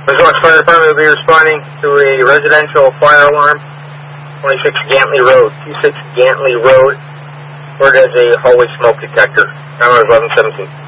Ozark Fire Department will be responding to a residential fire alarm, 26 Gantley Road, 26 Gantley Road, where there's a hallway smoke detector. Number 1117.